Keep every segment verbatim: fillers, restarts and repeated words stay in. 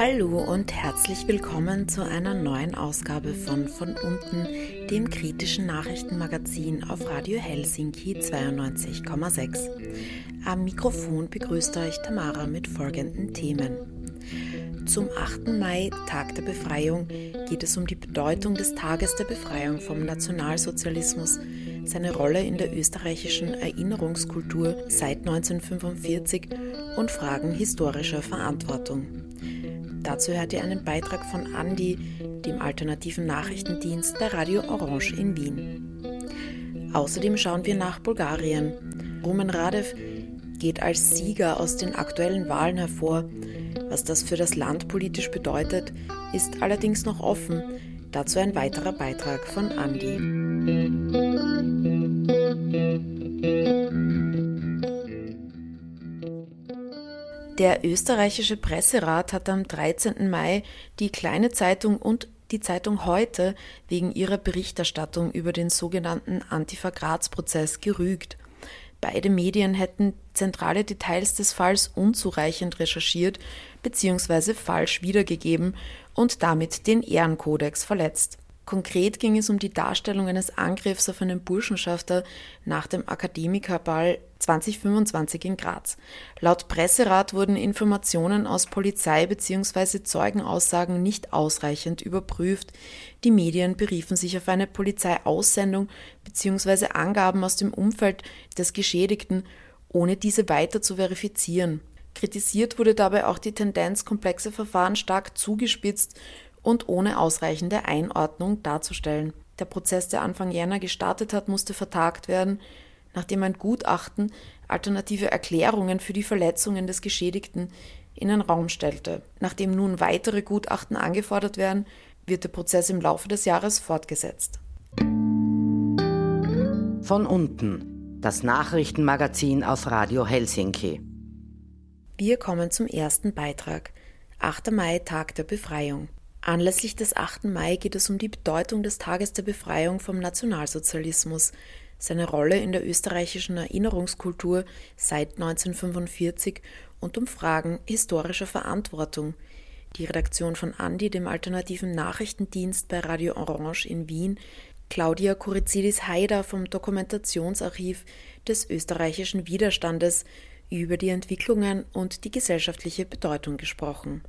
Hallo und herzlich willkommen zu einer neuen Ausgabe von Von unten, dem kritischen Nachrichtenmagazin auf Radio Helsinki zweiundneunzig Komma sechs. Am Mikrofon begrüßt euch Tamara mit folgenden Themen. Zum achten Mai, Tag der Befreiung, geht es um die Bedeutung des Tages der Befreiung vom Nationalsozialismus, seine Rolle in der österreichischen Erinnerungskultur seit neunzehnhundertfünfundvierzig und Fragen historischer Verantwortung. Dazu hört ihr einen Beitrag von Andi, dem alternativen Nachrichtendienst bei Radio Orange in Wien. Außerdem schauen wir nach Bulgarien. Rumen Radev geht als Sieger aus den aktuellen Wahlen hervor. Was das für das Land politisch bedeutet, ist allerdings noch offen. Dazu ein weiterer Beitrag von Andi. Der österreichische Presserat hat am dreizehnten Mai die Kleine Zeitung und die Zeitung Heute wegen ihrer Berichterstattung über den sogenannten Antifa-Graz-Prozess gerügt. Beide Medien hätten zentrale Details des Falls unzureichend recherchiert bzw. falsch wiedergegeben und damit den Ehrenkodex verletzt. Konkret ging es um die Darstellung eines Angriffs auf einen Burschenschafter nach dem Akademikerball zweitausendfünfundzwanzig in Graz. Laut Presserat wurden Informationen aus Polizei- bzw. Zeugenaussagen nicht ausreichend überprüft. Die Medien beriefen sich auf eine Polizeiaussendung bzw. Angaben aus dem Umfeld des Geschädigten, ohne diese weiter zu verifizieren. Kritisiert wurde dabei auch die Tendenz, komplexe Verfahren stark zugespitzt und ohne ausreichende Einordnung darzustellen. Der Prozess, der Anfang Jänner gestartet hat, musste vertagt werden, nachdem ein Gutachten alternative Erklärungen für die Verletzungen des Geschädigten in den Raum stellte. Nachdem nun weitere Gutachten angefordert werden, wird der Prozess im Laufe des Jahres fortgesetzt. Von unten, das Nachrichtenmagazin auf Radio Helsinki. Wir kommen zum ersten Beitrag. achter Mai, Tag der Befreiung. Anlässlich des achten Mai geht es um die Bedeutung des Tages der Befreiung vom Nationalsozialismus, seine Rolle in der österreichischen Erinnerungskultur seit neunzehnhundertfünfundvierzig und um Fragen historischer Verantwortung. Die Redaktion von Andi, dem alternativen Nachrichtendienst bei Radio Orange in Wien, Claudia Korizidis-Haider vom Dokumentationsarchiv des österreichischen Widerstandes über die Entwicklungen und die gesellschaftliche Bedeutung gesprochen.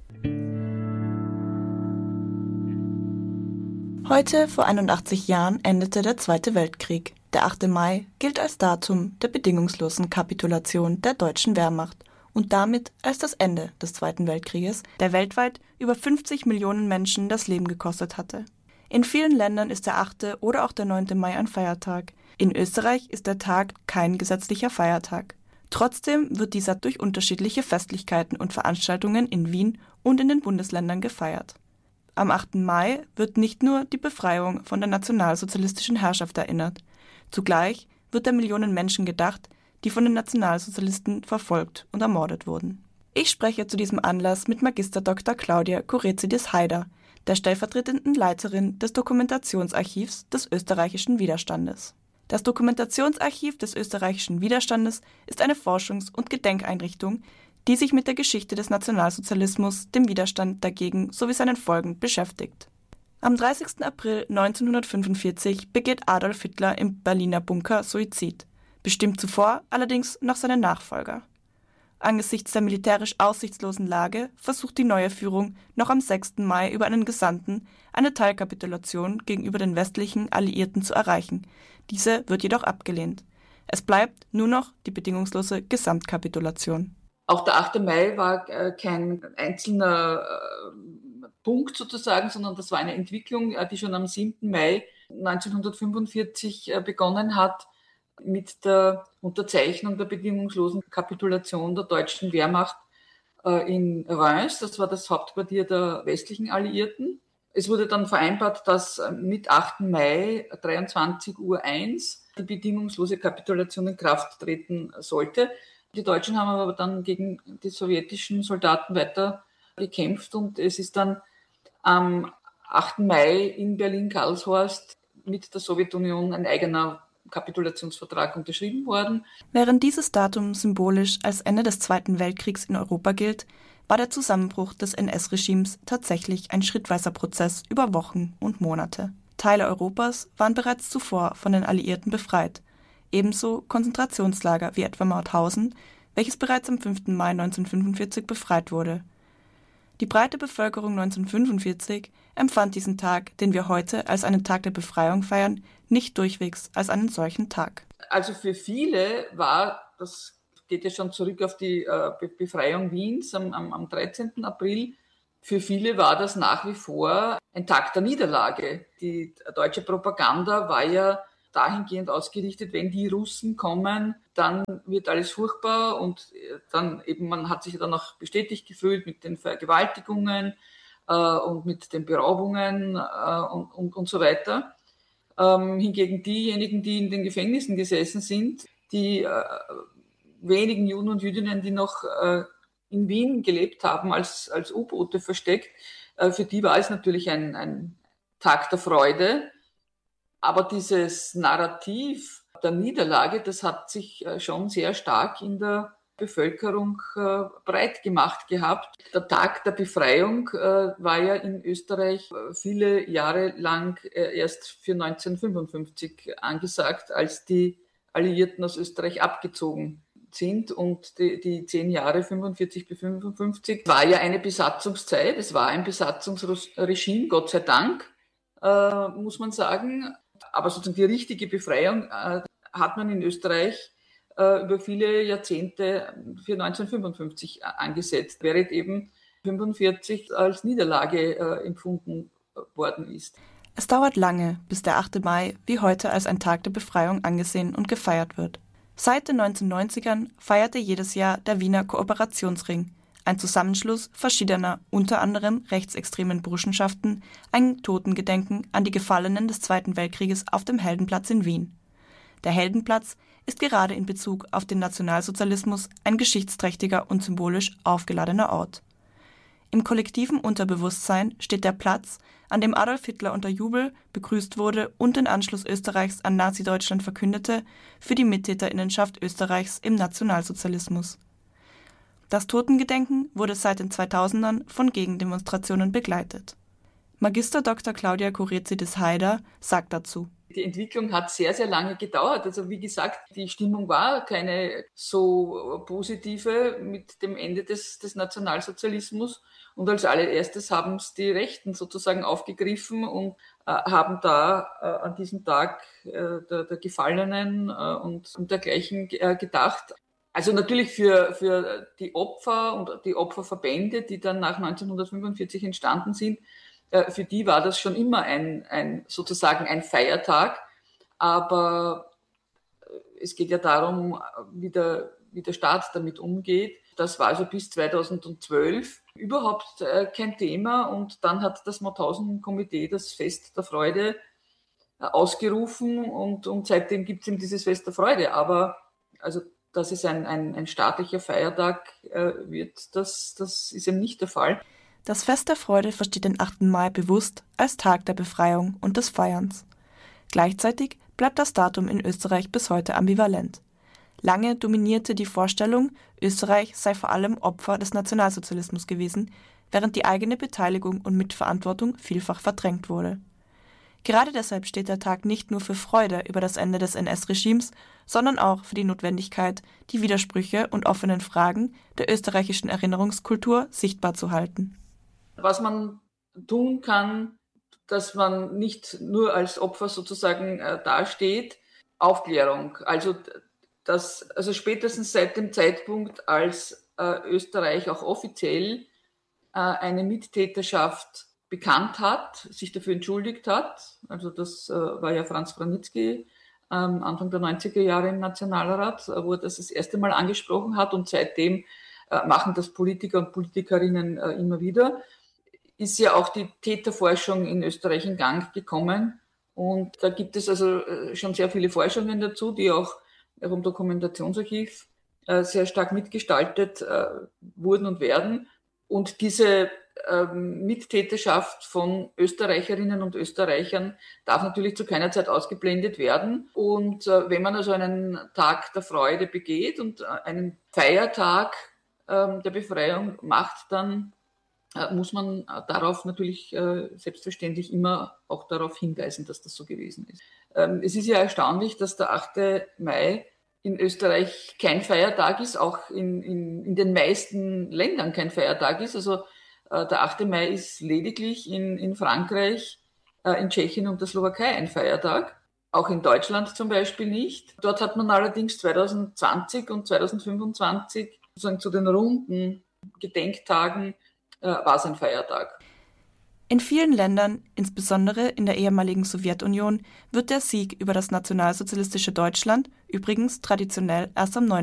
Heute, vor einundachtzig Jahren, endete der Zweite Weltkrieg. Der achte Mai gilt als Datum der bedingungslosen Kapitulation der deutschen Wehrmacht und damit als das Ende des Zweiten Weltkrieges, der weltweit über fünfzig Millionen Menschen das Leben gekostet hatte. In vielen Ländern ist der achte oder auch der neunte Mai ein Feiertag. In Österreich ist der Tag kein gesetzlicher Feiertag. Trotzdem wird dieser durch unterschiedliche Festlichkeiten und Veranstaltungen in Wien und in den Bundesländern gefeiert. Am achten Mai wird nicht nur die Befreiung von der nationalsozialistischen Herrschaft erinnert. Zugleich wird der Millionen Menschen gedacht, die von den Nationalsozialisten verfolgt und ermordet wurden. Ich spreche zu diesem Anlass mit Magister Doktor Claudia Korizidis-Haider, der stellvertretenden Leiterin des Dokumentationsarchivs des österreichischen Widerstandes. Das Dokumentationsarchiv des österreichischen Widerstandes ist eine Forschungs- und Gedenkeinrichtung, die sich mit der Geschichte des Nationalsozialismus, dem Widerstand dagegen sowie seinen Folgen beschäftigt. Am dreißigsten April neunzehnhundertfünfundvierzig begeht Adolf Hitler im Berliner Bunker Suizid, bestimmt zuvor allerdings noch seinen Nachfolger. Angesichts der militärisch aussichtslosen Lage versucht die neue Führung noch am sechsten Mai über einen Gesandten eine Teilkapitulation gegenüber den westlichen Alliierten zu erreichen. Diese wird jedoch abgelehnt. Es bleibt nur noch die bedingungslose Gesamtkapitulation. Auch der achte Mai war äh, kein einzelner äh, Punkt sozusagen, sondern das war eine Entwicklung, äh, die schon am siebten Mai neunzehnhundertfünfundvierzig äh, begonnen hat mit der Unterzeichnung der bedingungslosen Kapitulation der deutschen Wehrmacht äh, in Reims. Das war das Hauptquartier der westlichen Alliierten. Es wurde dann vereinbart, dass äh, mit achten Mai dreiundzwanzig Uhr eins die bedingungslose Kapitulation in Kraft treten sollte. Die Deutschen haben aber dann gegen die sowjetischen Soldaten weiter gekämpft und es ist dann am achten Mai in Berlin-Karlshorst mit der Sowjetunion ein eigener Kapitulationsvertrag unterschrieben worden. Während dieses Datum symbolisch als Ende des Zweiten Weltkriegs in Europa gilt, war der Zusammenbruch des N S-Regimes tatsächlich ein schrittweiser Prozess über Wochen und Monate. Teile Europas waren bereits zuvor von den Alliierten befreit, ebenso Konzentrationslager wie etwa Mauthausen, welches bereits am fünften Mai neunzehnhundertfünfundvierzig befreit wurde. Die breite Bevölkerung neunzehnhundertfünfundvierzig empfand diesen Tag, den wir heute als einen Tag der Befreiung feiern, nicht durchwegs als einen solchen Tag. Also für viele war, das geht ja schon zurück auf die äh, Be- Befreiung Wiens am, am, am dreizehnten April, für viele war das nach wie vor ein Tag der Niederlage. Die deutsche Propaganda war ja dahingehend ausgerichtet, wenn die Russen kommen, dann wird alles furchtbar und dann eben, man hat sich dann auch bestätigt gefühlt mit den Vergewaltigungen äh, und mit den Beraubungen äh, und, und, und so weiter. Ähm, hingegen diejenigen, die in den Gefängnissen gesessen sind, die äh, wenigen Juden und Jüdinnen, die noch äh, in Wien gelebt haben, als, als U-Boote versteckt, äh, für die war es natürlich ein, ein Tag der Freude. Aber dieses Narrativ der Niederlage, das hat sich schon sehr stark in der Bevölkerung breit gemacht gehabt. Der Tag der Befreiung war ja in Österreich viele Jahre lang erst für neunzehnhundertfünfundfünfzig angesagt, als die Alliierten aus Österreich abgezogen sind. Und die, die zehn Jahre fünfundvierzig bis fünfundfünfzig war ja eine Besatzungszeit. Es war ein Besatzungsregime, Gott sei Dank, äh, muss man sagen. Aber sozusagen die richtige Befreiung äh, hat man in Österreich äh, über viele Jahrzehnte für neunzehnhundertfünfundfünfzig angesetzt, während eben fünfundvierzig als Niederlage äh, empfunden worden ist. Es dauert lange, bis der achte Mai wie heute als ein Tag der Befreiung angesehen und gefeiert wird. Seit den neunzehnhundertneunzigern feierte jedes Jahr der Wiener Kooperationsring, ein Zusammenschluss verschiedener, unter anderem rechtsextremen Burschenschaften, ein Totengedenken an die Gefallenen des Zweiten Weltkrieges auf dem Heldenplatz in Wien. Der Heldenplatz ist gerade in Bezug auf den Nationalsozialismus ein geschichtsträchtiger und symbolisch aufgeladener Ort. Im kollektiven Unterbewusstsein steht der Platz, an dem Adolf Hitler unter Jubel begrüßt wurde und den Anschluss Österreichs an Nazi-Deutschland verkündete, für die Mittäterinnenschaft Österreichs im Nationalsozialismus. Das Totengedenken wurde seit den zweitausendern von Gegendemonstrationen begleitet. Magister Doktor Claudia Koretsidis-Haider sagt dazu: Die Entwicklung hat sehr, sehr lange gedauert. Also wie gesagt, die Stimmung war keine so positive mit dem Ende des, des Nationalsozialismus. Und als allererstes haben es die Rechten sozusagen aufgegriffen und äh, haben da äh, an diesem Tag äh, der, der Gefallenen äh, und, und dergleichen äh, gedacht. Also natürlich für, für die Opfer und die Opferverbände, die dann nach neunzehnhundertfünfundvierzig entstanden sind, äh, für die war das schon immer ein, ein sozusagen ein Feiertag. Aber es geht ja darum, wie der, wie der Staat damit umgeht. Das war also bis zweitausendzwölf überhaupt äh, kein Thema. Und dann hat das Mauthausen-Komitee das Fest der Freude äh, ausgerufen und, und seitdem gibt es eben dieses Fest der Freude. Aber also dass es ein, ein, ein staatlicher Feiertag äh, wird, das, das ist eben nicht der Fall. Das Fest der Freude versteht den achten Mai bewusst als Tag der Befreiung und des Feierns. Gleichzeitig bleibt das Datum in Österreich bis heute ambivalent. Lange dominierte die Vorstellung, Österreich sei vor allem Opfer des Nationalsozialismus gewesen, während die eigene Beteiligung und Mitverantwortung vielfach verdrängt wurde. Gerade deshalb steht der Tag nicht nur für Freude über das Ende des N S-Regimes, sondern auch für die Notwendigkeit, die Widersprüche und offenen Fragen der österreichischen Erinnerungskultur sichtbar zu halten. Was man tun kann, dass man nicht nur als Opfer sozusagen äh, dasteht, Aufklärung. Also, dass, also spätestens seit dem Zeitpunkt, als äh, Österreich auch offiziell äh, eine Mittäterschaft bekannt hat, sich dafür entschuldigt hat. Also das äh, war ja Franz Branitzky ähm, Anfang der neunziger Jahre im Nationalrat, äh, wo er das das erste Mal angesprochen hat und seitdem äh, machen das Politiker und Politikerinnen äh, immer wieder. Ist ja auch die Täterforschung in Österreich in Gang gekommen und da gibt es also äh, schon sehr viele Forschungen dazu, die auch vom Dokumentationsarchiv äh, sehr stark mitgestaltet äh, wurden und werden. Und diese ähm, Mittäterschaft von Österreicherinnen und Österreichern darf natürlich zu keiner Zeit ausgeblendet werden. Und äh, wenn man also einen Tag der Freude begeht und äh, einen Feiertag der Befreiung macht, dann muss man darauf natürlich selbstverständlich immer auch darauf hinweisen, dass das so gewesen ist. Es ist ja erstaunlich, dass der achte Mai in Österreich kein Feiertag ist, auch in, in, in den meisten Ländern kein Feiertag ist. Also der achte Mai ist lediglich in, in Frankreich, in Tschechien und der Slowakei ein Feiertag. Auch in Deutschland zum Beispiel nicht. Dort hat man allerdings zwanzig zwanzig und zwanzig fünfundzwanzig sozusagen zu den runden Gedenktagen äh, war es ein Feiertag. In vielen Ländern, insbesondere in der ehemaligen Sowjetunion, wird der Sieg über das nationalsozialistische Deutschland übrigens traditionell erst am